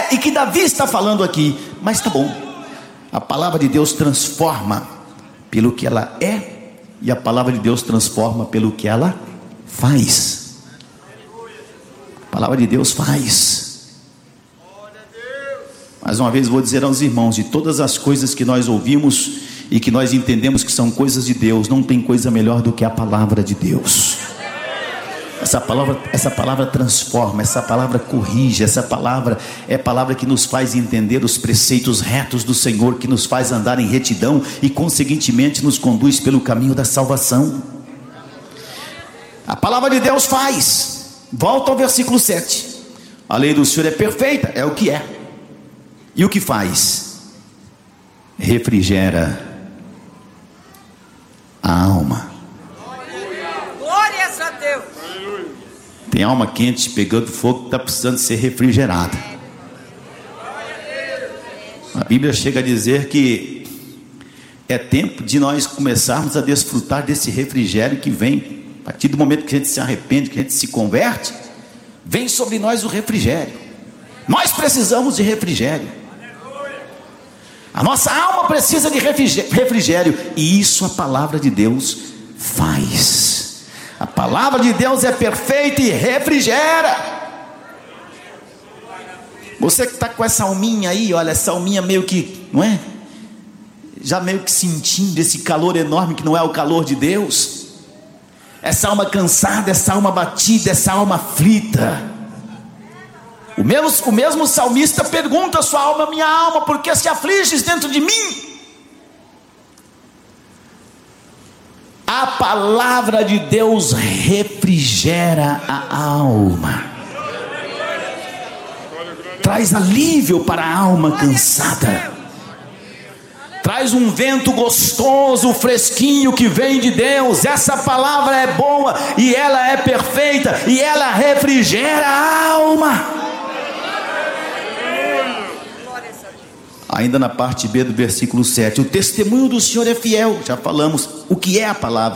é e que Davi está falando aqui. Mas tá bom, a palavra de Deus transforma pelo que ela é, e a palavra de Deus transforma pelo que ela faz. A palavra de Deus faz. Mais uma vez vou dizer aos irmãos, de todas as coisas que nós ouvimos e que nós entendemos que são coisas de Deus, não tem coisa melhor do que a palavra de Deus. Essa palavra transforma, essa palavra corrige, essa palavra é palavra que nos faz entender os preceitos retos do Senhor, que nos faz andar em retidão e conseguintemente nos conduz pelo caminho da salvação. A palavra de Deus faz. Volta ao versículo 7. A lei do Senhor é perfeita, é o que é. E o que faz? Refrigera a alma. Glórias a Deus. Tem alma quente pegando fogo que está precisando ser refrigerada. A Bíblia chega a dizer que é tempo de nós começarmos a desfrutar desse refrigério que vem. A partir do momento que a gente se arrepende, que a gente se converte, vem sobre nós o refrigério. Nós precisamos de refrigério. A nossa alma precisa de refrigério, e isso a palavra de Deus faz. A palavra de Deus é perfeita e refrigera. Você que está com essa alminha aí, olha, essa alminha meio que, não é? Já meio que sentindo esse calor enorme que não é o calor de Deus. Essa alma cansada, essa alma batida, essa alma aflita. O mesmo salmista pergunta à sua alma: minha alma, por que se afliges dentro de mim? A palavra de Deus refrigera a alma, traz alívio para a alma cansada, traz um vento gostoso, fresquinho que vem de Deus. Essa palavra é boa e ela é perfeita e ela refrigera a alma. Ainda na parte B do versículo 7, o testemunho do Senhor é fiel. Já falamos o que é a palavra.